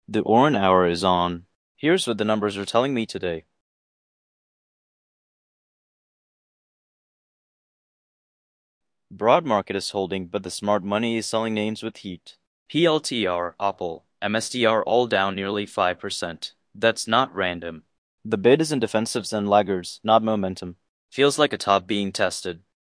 The Orin Hour is on. Here's what the numbers are telling me today. Broad market is holding, but the smart money is selling names with heat. PLTR, Apple, MSTR all down nearly 5%. That's not random. The bid is in defensives and laggards, not momentum. Feels like a top being tested.